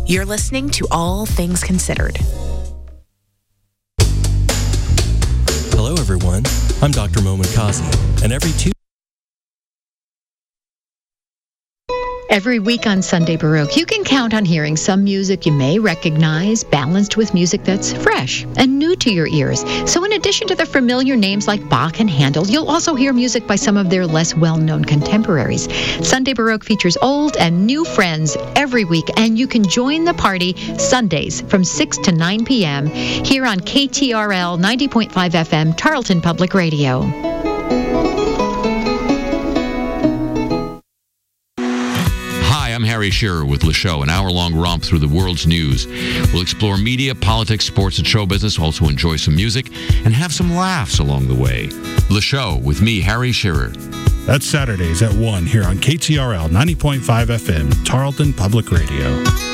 You're listening to All Things Considered. Hello, everyone. I'm Dr. Momin Kazi, and every Tuesday. Every week on Sunday Baroque, you can count on hearing some music you may recognize, balanced with music that's fresh and new to your ears. So in addition to the familiar names like Bach and Handel, you'll also hear music by some of their less well-known contemporaries. Sunday Baroque features old and new friends every week, and you can join the party Sundays from 6 to 9 p.m. here on KTRL 90.5 FM, Tarleton Public Radio. I'm Harry Shearer with Le Show, an hour-long romp through the world's news. We'll explore media, politics, sports, and show business, also enjoy some music, and have some laughs along the way. Le Show with me, Harry Shearer. That's Saturdays at 1 here on KTRL 90.5 FM, Tarleton Public Radio.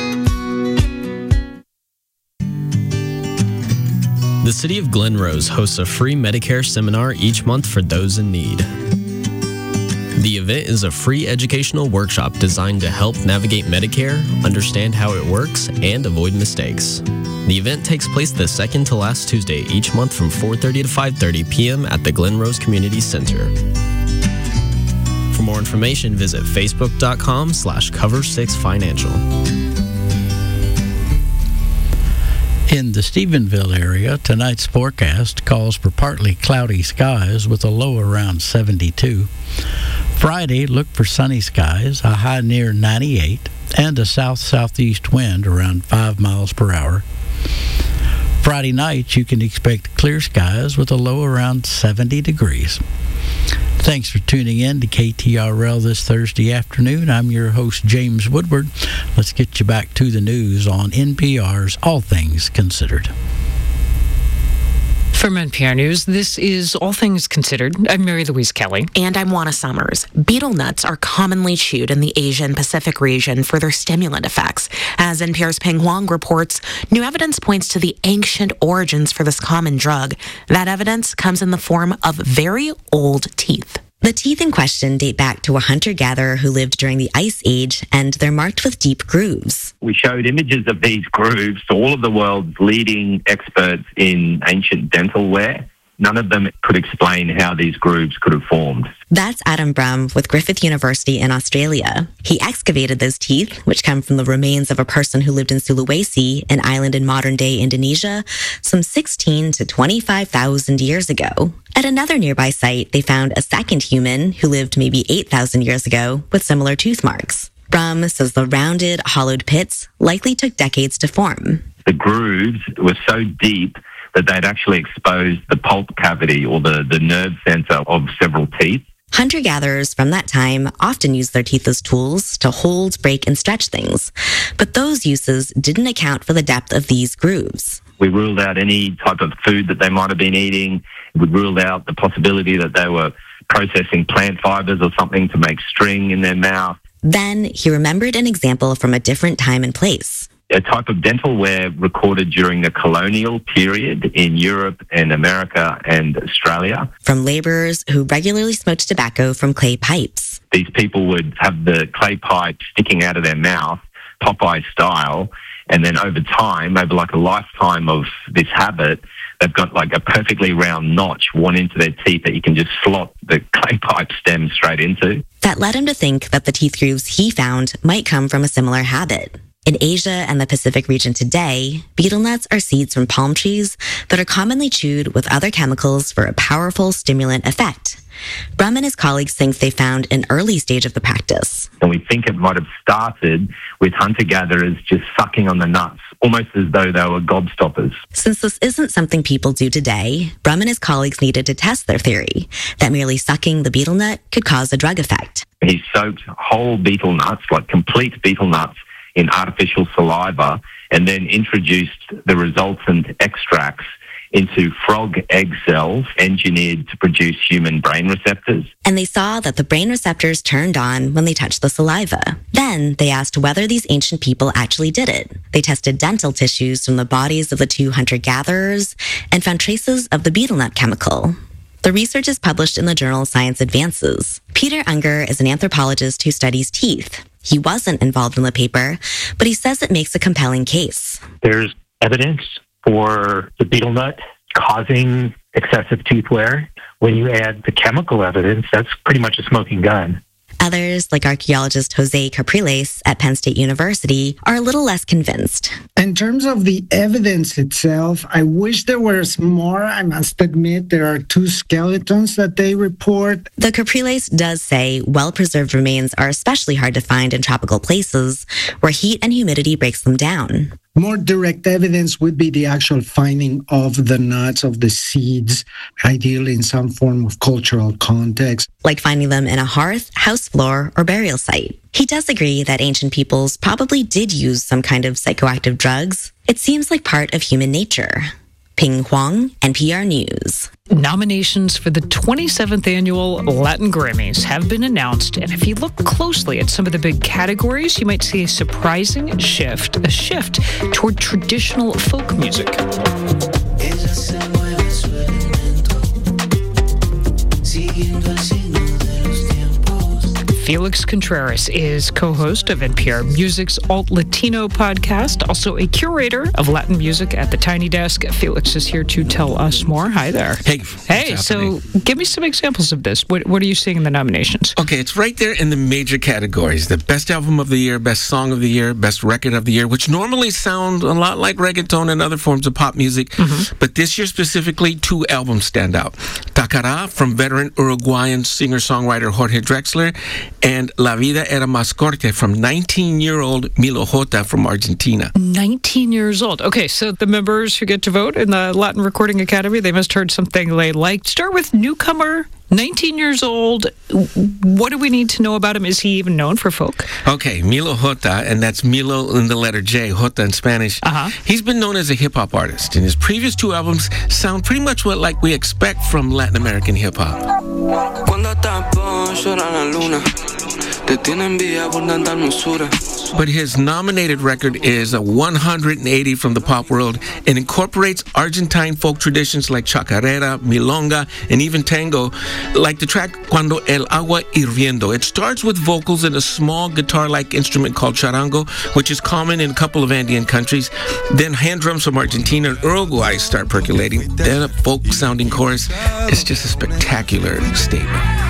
The City of Glen Rose hosts a free Medicare seminar each month for those in need. The event is a free educational workshop designed to help navigate Medicare, understand how it works, and avoid mistakes. The event takes place the second to last Tuesday each month from 4:30 to 5:30 p.m. at the Glen Rose Community Center. For more information, visit facebook.com/Cover6Financial. In the Stephenville area, tonight's forecast calls for partly cloudy skies with a low around 72. Friday, look for sunny skies, a high near 98, and a south-southeast wind around 5 miles per hour. Friday night, you can expect clear skies with a low around 70 degrees. Thanks for tuning in to KTRL this Thursday afternoon. I'm your host, James Woodward. Let's get you back to the news on NPR's All Things Considered. From NPR News, this is All Things Considered. I'm Mary Louise Kelly. And I'm Juana Summers. Betel nuts are commonly chewed in the Asian Pacific region for their stimulant effects. As NPR's Peng Huang reports, new evidence points to the ancient origins for this common drug. That evidence comes in the form of very old teeth. The teeth in question date back to a hunter-gatherer who lived during the Ice Age, and they're marked with deep grooves. We showed images of these grooves to all of the world's leading experts in ancient dental wear. None of them could explain how these grooves could have formed. That's Adam Brum with Griffith University in Australia. He excavated those teeth, which come from the remains of a person who lived in Sulawesi, an island in modern-day Indonesia, some 16 to 25,000 years ago. At another nearby site, they found a second human who lived maybe 8,000 years ago with similar tooth marks. Brum says the rounded, hollowed pits likely took decades to form. The grooves were so deep that they'd actually exposed the pulp cavity or the nerve center of several teeth. Hunter-gatherers from that time often used their teeth as tools to hold, break, and stretch things. But those uses didn't account for the depth of these grooves. We ruled out any type of food that they might have been eating. We ruled out the possibility that they were processing plant fibers or something to make string in their mouth. Then he remembered an example from a different time and place. A type of dental wear recorded during the colonial period in Europe and America and Australia. From laborers who regularly smoked tobacco from clay pipes. These people would have the clay pipe sticking out of their mouth, Popeye style, and then over time, over like a lifetime of this habit, they've got like a perfectly round notch worn into their teeth that you can just slot the clay pipe stem straight into. That led him to think that the teeth grooves he found might come from a similar habit. In Asia and the Pacific region today, betel nuts are seeds from palm trees that are commonly chewed with other chemicals for a powerful stimulant effect. Brum and his colleagues think they found an early stage of the practice. And we think it might have started with hunter-gatherers just sucking on the nuts, almost as though they were gobstoppers. Since this isn't something people do today, Brum and his colleagues needed to test their theory that merely sucking the betel nut could cause a drug effect. He soaked whole betel nuts, like complete betel nuts, in artificial saliva, and then introduced the resultant extracts into frog egg cells engineered to produce human brain receptors. And they saw that the brain receptors turned on when they touched the saliva. Then they asked whether these ancient people actually did it. They tested dental tissues from the bodies of the two hunter-gatherers and found traces of the betel nut chemical. The research is published in the journal Science Advances. Peter Unger is an anthropologist who studies teeth. He wasn't involved in the paper, but he says it makes a compelling case. There's evidence for the betel nut causing excessive tooth wear. When you add the chemical evidence, that's pretty much a smoking gun. Others, like archaeologist Jose Capriles at Penn State University, are a little less convinced. In terms of the evidence itself, I wish there was more. I must admit, there are 2 skeletons that they report. The Capriles does say well-preserved remains are especially hard to find in tropical places where heat and humidity breaks them down. More direct evidence would be the actual finding of the nuts, of the seeds, ideally in some form of cultural context. Like finding them in a hearth, house floor, or burial site. He does agree that ancient peoples probably did use some kind of psychoactive drugs. It seems like part of human nature. Ping Huang, NPR News. Nominations for the 27th annual Latin Grammys have been announced, and if you look closely at some of the big categories, you might see a surprising shift toward traditional folk music. Felix Contreras is co-host of NPR Music's Alt Latino podcast, also a curator of Latin music at the Tiny Desk. Felix is here to tell us more. Hi there. Hey, so give me some examples of this. What are you seeing in the nominations? Okay, it's right there in the major categories. The best album of the year, best song of the year, best record of the year, which normally sound a lot like reggaeton and other forms of pop music. Mm-hmm. But this year specifically, 2 albums stand out. Tacará from veteran Uruguayan singer-songwriter Jorge Drexler, and La Vida Era Más Corta from 19-year-old Milo J. from Argentina. 19 years old. Okay, so the members who get to vote in the Latin Recording Academy, they must have heard something they liked. Start with newcomer, 19 years old. What do we need to know about him? Is he even known for folk? Okay, Milo J, and that's Milo in the letter J, J in Spanish. He's been known as a hip-hop artist, and his previous 2 albums sound pretty much what like we expect from Latin American hip-hop. But his nominated record is a 180 from the pop world and incorporates Argentine folk traditions like chacarera, milonga, and even tango, like the track Cuando el agua hirviendo. It starts with vocals and a small guitar-like instrument called charango, which is common in a couple of Andean countries. Then hand drums from Argentina and Uruguay start percolating. Then a folk-sounding chorus. It's just a spectacular statement.